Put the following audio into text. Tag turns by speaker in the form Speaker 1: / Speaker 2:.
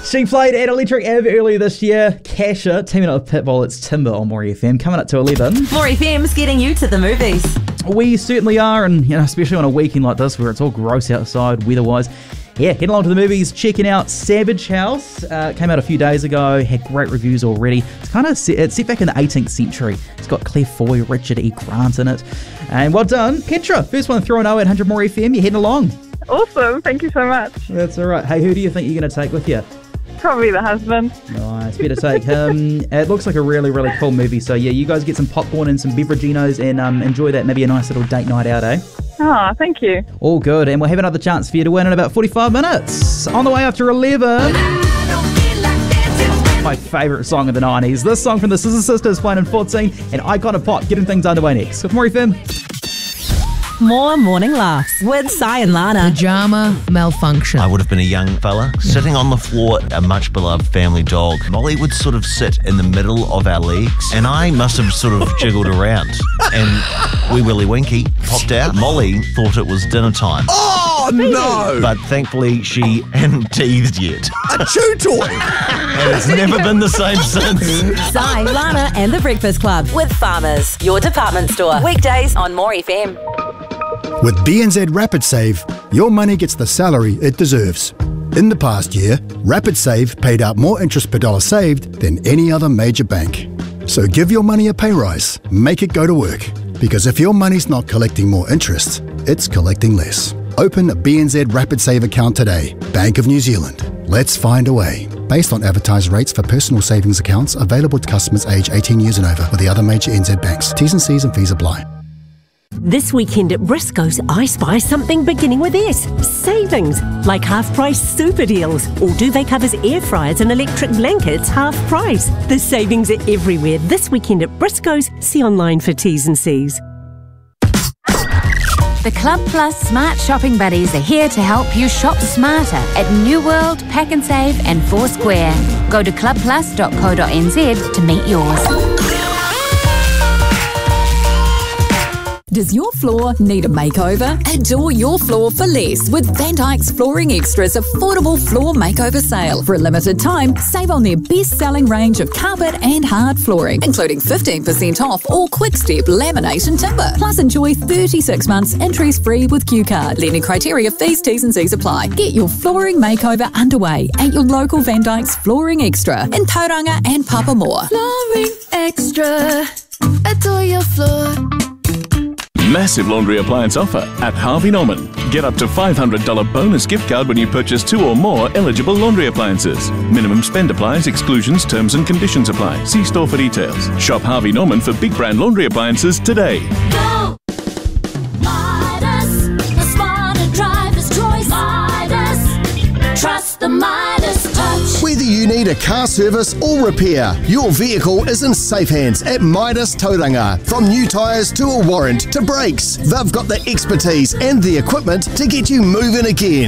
Speaker 1: She played at Electric Ave earlier this year. Kasha teaming up with Pitbull. It's Timber on More FM. Coming up to 11.
Speaker 2: More FM's getting you to the movies.
Speaker 1: We certainly are, and especially on a weekend like this where it's all gross outside weather-wise. Yeah, heading along to the movies, checking out Savage House. Came out a few days ago, had great reviews already. It's kind of set back in the 18th century. It's got Claire Foy, Richard E. Grant in it. And well done. Petra, first one through on 0800 More FM. You're heading along.
Speaker 3: Awesome, thank you so much.
Speaker 1: That's all right. Hey, who do you think you're going to take with you?
Speaker 3: Probably the husband.
Speaker 1: Nice, better take him. It looks like a really, really cool movie. So yeah, you guys get some popcorn and some beveraginos and enjoy that. Maybe a nice little date night out, eh?
Speaker 3: Oh, thank you.
Speaker 1: All good, and we'll have another chance for you to win in about 45 minutes. On the way after 11. My favourite song of the 90s. This song from the Scissor Sisters playing in 14 and Icon of Pop getting things underway next. With More FM.
Speaker 2: More morning laughs with Si and Lana.
Speaker 4: Pajama malfunction.
Speaker 5: I would have been a young fella sitting on the floor, a much beloved family dog. Molly would sort of sit in the middle of our legs, and I must have sort of jiggled around. And Wee Willie Winky popped out. Molly thought it was dinner time.
Speaker 6: Oh, no!
Speaker 5: But thankfully, she hadn't teethed yet.
Speaker 6: A chew toy!
Speaker 5: And it's never been the same since.
Speaker 2: Si, Lana and the Breakfast Club with Farmers, your department store. Weekdays on More FM.
Speaker 7: With BNZ Rapid Save, your money gets the salary it deserves. In the past year, Rapid Save paid out more interest per dollar saved than any other major bank. So give your money a pay rise, make it go to work. Because if your money's not collecting more interest, it's collecting less. Open a BNZ Rapid Save account today. Bank of New Zealand. Let's find a way. Based on advertised rates for personal savings accounts available to customers aged 18 years and over with the other major NZ banks. T's and C's and fees apply.
Speaker 8: This weekend at Briscoe's, I spy something beginning with S. Savings, like half-price super deals. All duvet covers, air fryers and electric blankets, half price. The savings are everywhere this weekend at Briscoe's. See online for T's and C's.
Speaker 9: The Club Plus Smart Shopping Buddies are here to help you shop smarter at New World, Pack and Save and Foursquare. Go to clubplus.co.nz to meet yours.
Speaker 10: Does your floor need a makeover? Adore your floor for less with Van Dyke's Flooring Extra's affordable floor makeover sale. For a limited time, save on their best-selling range of carpet and hard flooring, including 15% off all Quick-Step laminate and timber. Plus, enjoy 36 months interest-free with Q-Card. Lending criteria, fees, T's and C's apply. Get your flooring makeover underway at your local Van Dyke's Flooring Extra in Tauranga and Papamoa.
Speaker 11: Flooring Extra. Adore your floor.
Speaker 12: Massive laundry appliance offer at Harvey Norman. Get up to $500 bonus gift card when you purchase 2 or more eligible laundry appliances. Minimum spend applies, exclusions, terms and conditions apply. See store for details. Shop Harvey Norman for big brand laundry appliances today.
Speaker 11: Go! Midas, the smarter driver's choice. Midas, trust the Midas touch.
Speaker 6: Whether you need a car service or repair, your vehicle is in safe hands at Midas Tauranga. From new tyres to a warrant to brakes, they've got the expertise and the equipment to get you moving again.